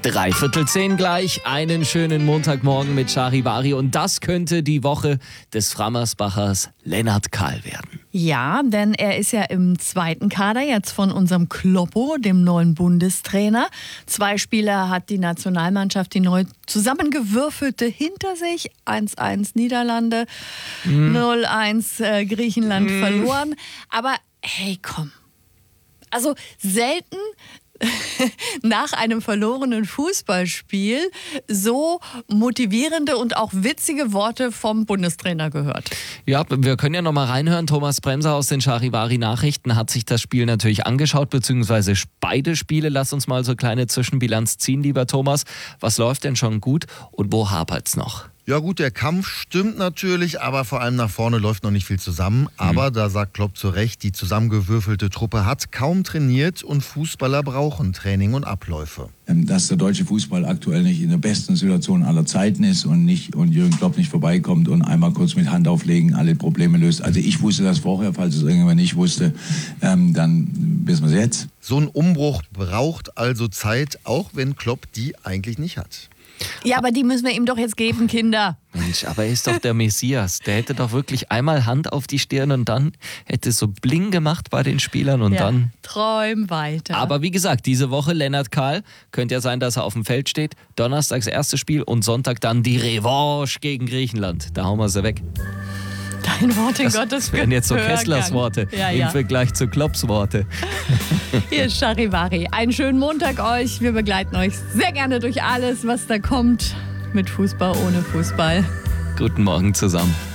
9:45 gleich. Einen schönen Montagmorgen mit Charivari. Und das könnte die Woche des Frammersbachers Lennart Kahl werden. Ja, denn er ist ja im zweiten Kader jetzt von unserem Kloppo, dem neuen Bundestrainer. 2 Spieler hat die Nationalmannschaft, die neu zusammengewürfelte, hinter sich. 1-1 Niederlande, 0-1 Griechenland verloren. Aber hey, komm. Also selten nach einem verlorenen Fußballspiel so motivierende und auch witzige Worte vom Bundestrainer gehört. Ja, wir können ja noch mal reinhören. Thomas Bremser aus den Charivari-Nachrichten hat sich das Spiel natürlich angeschaut, beziehungsweise beide Spiele. Lass uns mal so eine kleine Zwischenbilanz ziehen, lieber Thomas. Was läuft denn schon gut und wo hapert's noch? Ja gut, der Kampf stimmt natürlich, aber vor allem nach vorne läuft noch nicht viel zusammen. Aber da sagt Klopp zu Recht, die zusammengewürfelte Truppe hat kaum trainiert und Fußballer brauchen Training und Abläufe. Dass der deutsche Fußball aktuell nicht in der besten Situation aller Zeiten ist und Jürgen Klopp nicht vorbeikommt und einmal kurz mit Hand auflegen alle Probleme löst. Also ich wusste das vorher, falls es irgendjemand nicht wusste, dann wissen wir es jetzt. So ein Umbruch braucht also Zeit, auch wenn Klopp die eigentlich nicht hat. Ja, aber die müssen wir ihm doch jetzt geben, Kinder. Mensch, aber er ist doch der Messias. Der hätte doch wirklich einmal Hand auf die Stirn und dann hätte es so bling gemacht bei den Spielern und dann... Träum weiter. Aber wie gesagt, diese Woche Lennart Kahl, könnte ja sein, dass er auf dem Feld steht. Donnerstags erstes Spiel und Sonntag dann die Revanche gegen Griechenland. Da hauen wir sie weg. Dein Wort in Gottes Das wären jetzt so Gehörgang. Kesslers Worte im Vergleich zu Klopps Worte. Hier ist Charivari. Einen schönen Montag euch. Wir begleiten euch sehr gerne durch alles, was da kommt. Mit Fußball, ohne Fußball. Guten Morgen zusammen.